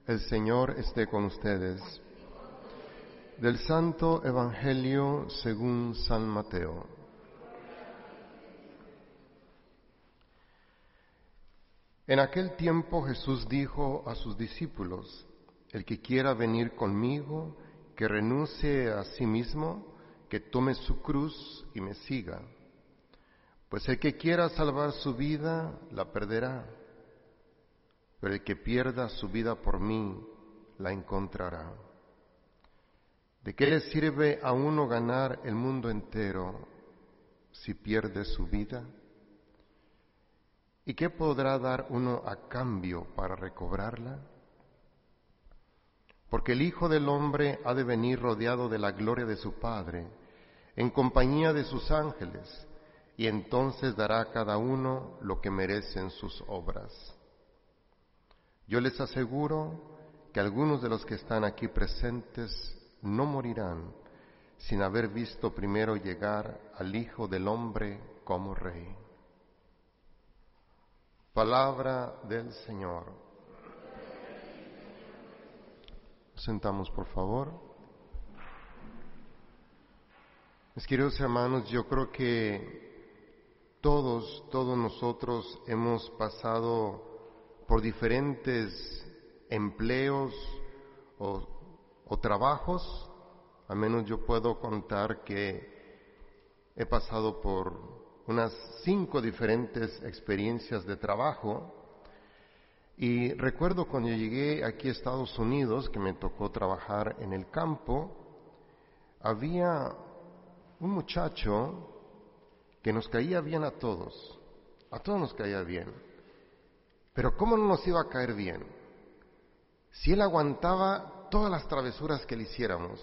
El Señor esté con ustedes. Del Santo Evangelio según San Mateo. En aquel tiempo Jesús dijo a sus discípulos: El que quiera venir conmigo, que renuncie a sí mismo, que tome su cruz y me siga. Pues el que quiera salvar su vida, la perderá. Pero el que pierda su vida por mí, la encontrará. ¿De qué le sirve a uno ganar el mundo entero si pierde su vida? ¿Y qué podrá dar uno a cambio para recobrarla? Porque el Hijo del Hombre ha de venir rodeado de la gloria de su Padre, en compañía de sus ángeles, y entonces dará a cada uno lo que merecen sus obras. Yo les aseguro que algunos de los que están aquí presentes no morirán sin haber visto primero llegar al Hijo del Hombre como Rey. Palabra del Señor. Sentamos, por favor. Mis queridos hermanos, yo creo que todos nosotros hemos pasado por diferentes empleos o trabajos. Al menos yo puedo contar que he pasado por unas 5 diferentes experiencias de trabajo. Y recuerdo cuando llegué aquí a Estados Unidos, que me tocó trabajar en el campo, había un muchacho que nos caía bien a todos nos caía bien. Pero ¿cómo no nos iba a caer bien? Si él aguantaba todas las travesuras que le hiciéramos.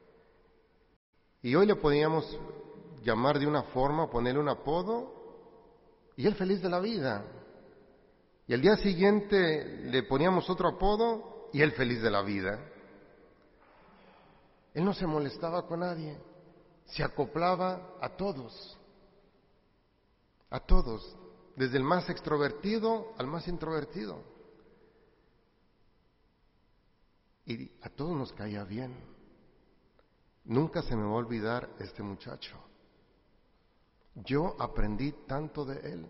Y hoy le podíamos llamar de una forma, ponerle un apodo, y él feliz de la vida. Y al día siguiente le poníamos otro apodo, y él feliz de la vida. Él no se molestaba con nadie, se acoplaba a todos, desde el más extrovertido al más introvertido. Y a todos nos caía bien. Nunca se me va a olvidar este muchacho. Yo aprendí tanto de él.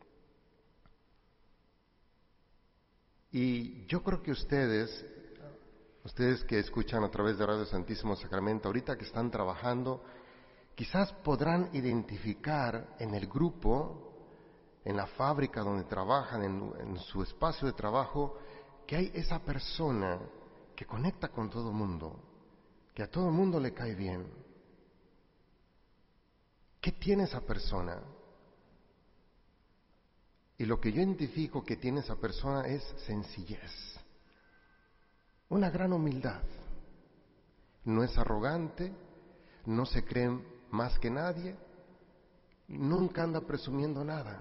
Y yo creo que ustedes que escuchan a través de Radio Santísimo Sacramento, ahorita que están trabajando, quizás podrán identificar en el grupo, en la fábrica donde trabajan, en su espacio de trabajo, que hay esa persona que conecta con todo el mundo, que a todo el mundo le cae bien. ¿Qué tiene esa persona? Y lo que yo identifico que tiene esa persona es sencillez, una gran humildad. No es arrogante, no se cree más que nadie, nunca anda presumiendo nada.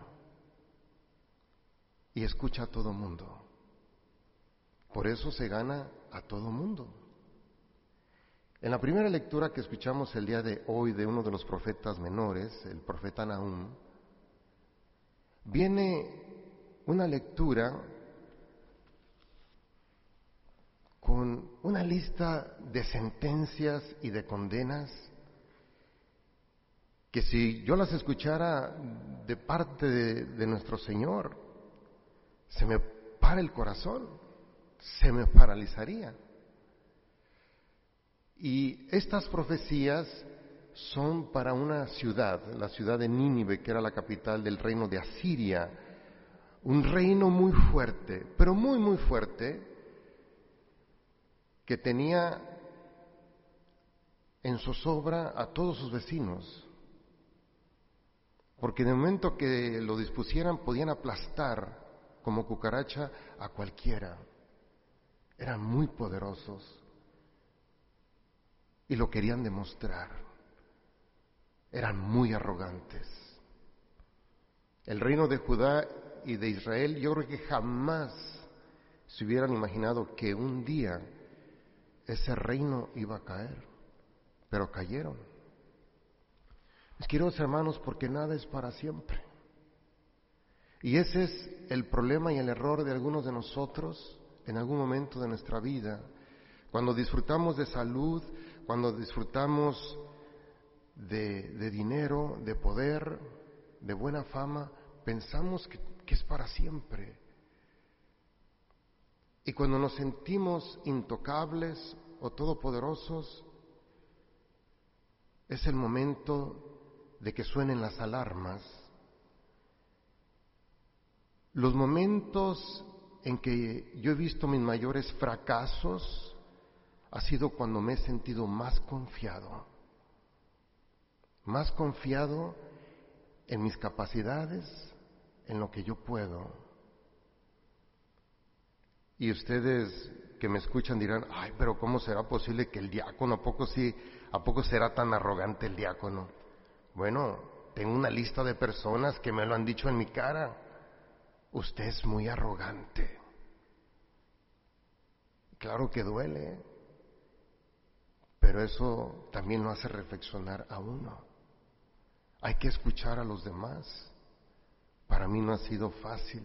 Y escucha a todo mundo. Por eso se gana a todo mundo. En la primera lectura que escuchamos el día de hoy de uno de los profetas menores, el profeta Nahum, viene una lectura con una lista de sentencias y de condenas que si yo las escuchara de parte de nuestro Señor, se me para el corazón, se me paralizaría. Y estas profecías son para una ciudad, la ciudad de Nínive, que era la capital del reino de Asiria, un reino muy fuerte, pero muy, muy fuerte, que tenía en zozobra a todos sus vecinos, porque en el momento que lo dispusieran podían aplastar como cucaracha a cualquiera. Eran muy poderosos y lo querían demostrar. Eran muy arrogantes. El reino de Judá y de Israel, yo creo que jamás se hubieran imaginado que un día ese reino iba a caer, pero cayeron. Mis queridos hermanos, porque nada es para siempre. Y ese es el problema y el error de algunos de nosotros en algún momento de nuestra vida. Cuando disfrutamos de salud, cuando disfrutamos de dinero, de poder, de buena fama, pensamos que es para siempre. Y cuando nos sentimos intocables o todopoderosos, es el momento de que suenen las alarmas. Los momentos en que yo he visto mis mayores fracasos ha sido cuando me he sentido más confiado en mis capacidades, en lo que yo puedo. Y ustedes que me escuchan dirán, ay, pero ¿cómo será posible que el diácono, a poco será tan arrogante el diácono? Bueno, tengo una lista de personas que me lo han dicho en mi cara. Usted es muy arrogante. Claro que duele, pero eso también lo hace reflexionar a uno. Hay que escuchar a los demás. Para mí no ha sido fácil.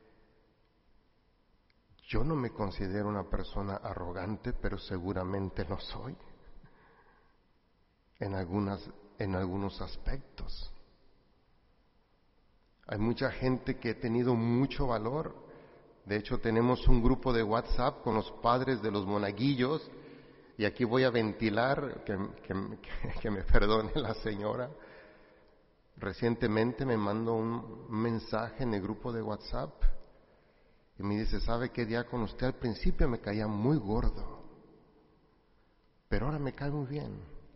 Yo no me considero una persona arrogante, pero seguramente lo soy en algunos aspectos. Hay mucha gente que ha tenido mucho valor. De hecho, tenemos un grupo de WhatsApp con los padres de los monaguillos, y aquí voy a ventilar, que me perdone la señora. Recientemente me mandó un mensaje en el grupo de WhatsApp y me dice, ¿sabe qué, diácono? Usted al principio me caía muy gordo, pero ahora me cae muy bien.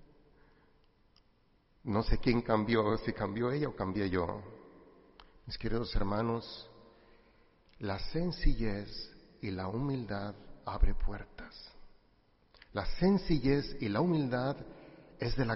No sé quién cambió, si cambió ella o cambié yo. Mis queridos hermanos, la sencillez y la humildad abre puertas. La sencillez y la humildad es de la